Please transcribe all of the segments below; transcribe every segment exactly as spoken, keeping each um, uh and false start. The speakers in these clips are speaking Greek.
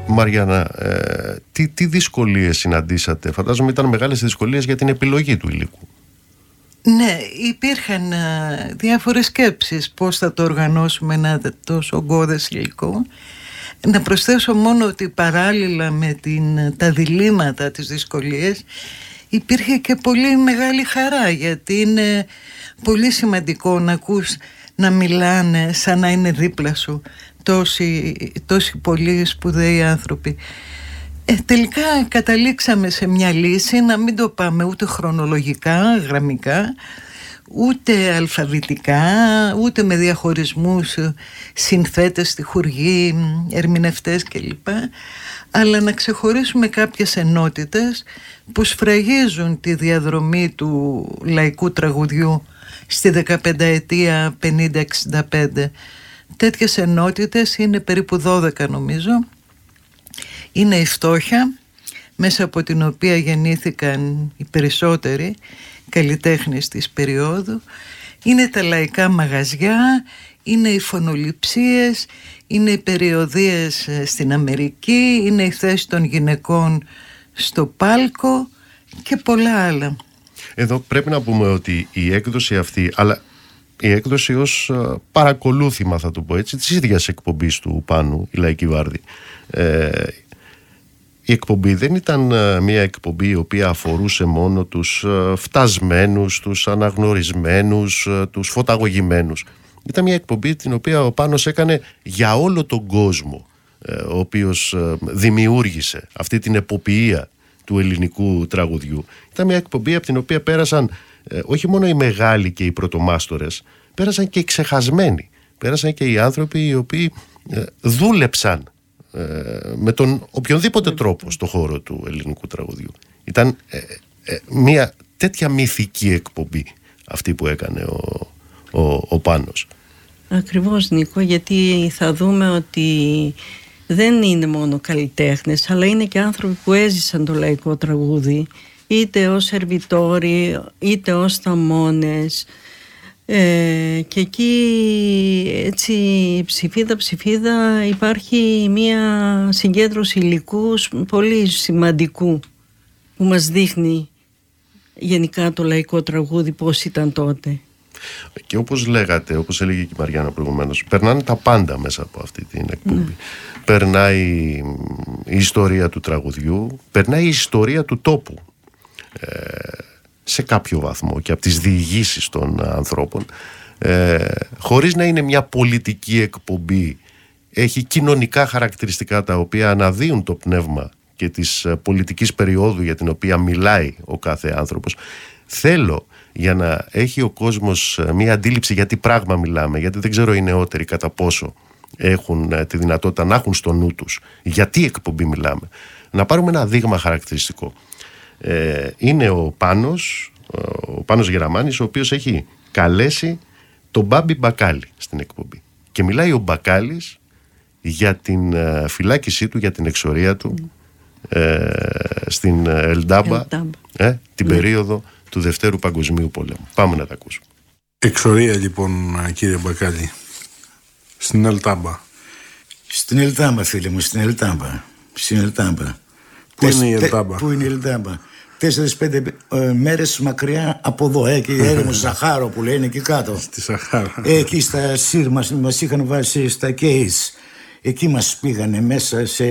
Μαριάννα, ε, τι, τι δυσκολίες συναντήσατε? Φαντάζομαι ήταν μεγάλες δυσκολίες για την επιλογή του υλικού. Ναι, υπήρχαν α, διάφορες σκέψεις πώς θα το οργανώσουμε ένα τόσο γκώδες υλικό. Να προσθέσω μόνο ότι παράλληλα με την, τα διλήμματα, τις δυσκολίες, υπήρχε και πολύ μεγάλη χαρά, γιατί είναι πολύ σημαντικό να ακούς να μιλάνε σαν να είναι δίπλα σου τόσοι, τόσοι πολλοί σπουδαίοι άνθρωποι. Ε, τελικά καταλήξαμε σε μια λύση, να μην το πάμε ούτε χρονολογικά, γραμμικά, ούτε αλφαβητικά, ούτε με διαχωρισμούς συνθέτες, στιχουργοί, ερμηνευτές κλπ, αλλά να ξεχωρίσουμε κάποιες ενότητες που σφραγίζουν τη διαδρομή του λαϊκού τραγουδιού στη δεκαπενταετία πενήντα εξήντα πέντε. Τέτοιες ενότητες είναι περίπου δώδεκα νομίζω. Είναι η φτώχεια, μέσα από την οποία γεννήθηκαν οι περισσότεροι καλλιτέχνες της περίοδου, είναι τα λαϊκά μαγαζιά, είναι οι φωνοληψίες, είναι οι περιοδίες στην Αμερική, είναι η θέση των γυναικών στο πάλκο και πολλά άλλα. Εδώ πρέπει να πούμε ότι η έκδοση αυτή, αλλά η έκδοση ως παρακολούθημα, θα το πω έτσι, της ίδιας εκπομπής του Πάνου, η Λαϊκή Βάρδη, ε, η εκπομπή δεν ήταν μια εκπομπή η οποία αφορούσε μόνο τους φτασμένους, τους αναγνωρισμένους, τους φωταγωγημένους. Ήταν μια εκπομπή την οποία ο Πάνος έκανε για όλο τον κόσμο, ο οποίος δημιούργησε αυτή την εποποιία του ελληνικού τραγουδιού. Ήταν μια εκπομπή από την οποία πέρασαν όχι μόνο οι μεγάλοι και οι πρωτομάστορες, πέρασαν και οι ξεχασμένοι. Πέρασαν και οι άνθρωποι οι οποίοι δούλεψαν με τον οποιονδήποτε τρόπο στο χώρο του ελληνικού τραγουδιού. Ήταν ε, ε, μια τέτοια μυθική εκπομπή αυτή που έκανε ο, ο, ο Πάνος. Ακριβώς, Νίκο, γιατί θα δούμε ότι δεν είναι μόνο καλλιτέχνες, αλλά είναι και άνθρωποι που έζησαν το λαϊκό τραγούδι, είτε ως σερβιτόροι, είτε ως θαμώνες. Ε, και εκεί έτσι ψηφίδα ψηφίδα υπάρχει μια συγκέντρωση υλικού πολύ σημαντικού που μας δείχνει γενικά το λαϊκό τραγούδι πώς ήταν τότε. Και όπως λέγατε, όπως έλεγε και η Μαριάννα προηγουμένως, περνάνε τα πάντα μέσα από αυτή την εκπομπή. Ναι. Περνάει η ιστορία του τραγουδιού, περνάει η ιστορία του τόπου, ε, σε κάποιο βαθμό, και από τις διηγήσεις των ανθρώπων, ε, χωρίς να είναι μια πολιτική εκπομπή. Έχει κοινωνικά χαρακτηριστικά τα οποία αναδύουν το πνεύμα και της πολιτικής περίοδου για την οποία μιλάει ο κάθε άνθρωπος. Θέλω, για να έχει ο κόσμος μια αντίληψη για τι πράγμα μιλάμε, γιατί δεν ξέρω οι νεότεροι κατά πόσο έχουν τη δυνατότητα να έχουν στο νου τους για τι εκπομπή μιλάμε, να πάρουμε ένα δείγμα χαρακτηριστικό. Ε, είναι ο Πάνος, ο Πάνος Γεραμάνης, ο οποίος έχει καλέσει τον Μπάμπη Μπακάλι στην εκπομπή και μιλάει ο Μπακάλης για την ε, φυλάκισή του, για την εξορία του ε, στην Ελντάμπα, ε, την ναι. περίοδο του Δευτέρου Παγκοσμίου Πολέμου. Πάμε να τα ακούσουμε. Εξορία λοιπόν, κύριε Μπακάλι, στην Ελντάμπα. Στην Ελντάμπα, φίλε μου, στην Ελντάμπα. Στην Ελντάμπα. Πού είναι η Ελντάμπα? Πού είναι η Ελντάμπα? Τέσσερις πέντε ε, μέρες μακριά από εδώ, ε, και έρημο Σαχάρο που λένε εκεί κάτω. Στη Σαχάρα. Ε, εκεί στα Σύρ μας, μας είχαν βάσει στα Κέις. Εκεί μας πήγανε μέσα σε...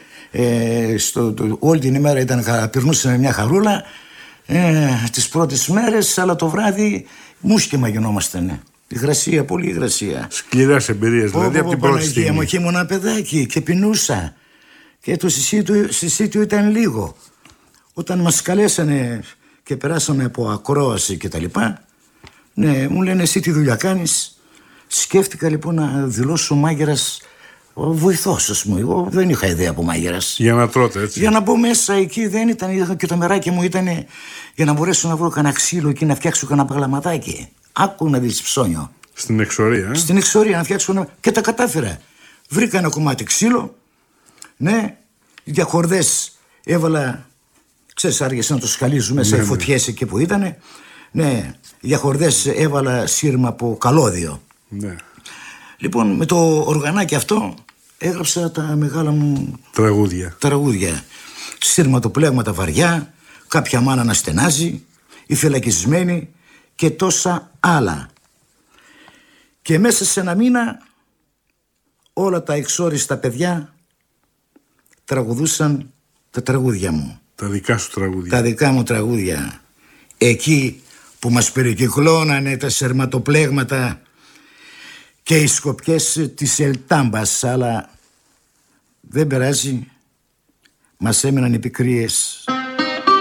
Ε, στο, το, όλη την ημέρα ήταν, περνούσαμε μια χαρούλα ε, τις πρώτες μέρες, αλλά το βράδυ μουσκεμα γινόμαστανε. Υγρασία, πολύ υγρασία. Σκληρές εμπειρίες, δηλαδή, από την πρώτη στιγμή. Μου, και ήμουν ένα παιδάκι και πεινούσα. Και το συσίτιο ήταν λίγο. Όταν μας καλέσανε και περάσαμε από ακρόαση και τα λοιπά, ναι, μου λένε εσύ τι δουλειά κάνεις. Σκέφτηκα λοιπόν να δηλώσω μάγειρας βοηθός, ας πούμε. Εγώ δεν είχα ιδέα από μάγειρας. Για να τρώτε, έτσι. Για να μπω μέσα εκεί, δεν ήταν, και το μεράκι μου ήταν για να μπορέσω να βρω κανένα ξύλο εκεί να φτιάξω κανένα παγλαματάκι. Άκου να δεις ψώνιο. Στην εξορία, ε? Στην εξορία να φτιάξω ένα... Και τα κατάφερα. Βρήκα ένα κομμάτι ξύλο, ναι, για χορδές έβαλα. Ξέρεις, άργησε να το σκαλίζω μέσα, ναι, οι φωτιές εκεί που ήτανε. Ναι, για χορδές έβαλα σύρμα από καλώδιο. Ναι. Λοιπόν, με το οργανάκι αυτό έγραψα τα μεγάλα μου τραγούδια. τραγούδια. Σειρματοπλέγματα βαριά, κάποια μάνα να στενάζει, οι φυλακισμένοι και τόσα άλλα. Και μέσα σε ένα μήνα όλα τα εξόριστα παιδιά τραγουδούσαν τα τραγούδια μου. Τα δικά σου τραγούδια. Τα δικά μου τραγούδια. Εκεί που μας περικυκλώνανε τα σειρματοπλέγματα και οι σκοπιές της Ελτάμπας, αλλά δεν περάζει, μας έμεναν οι πικρίες.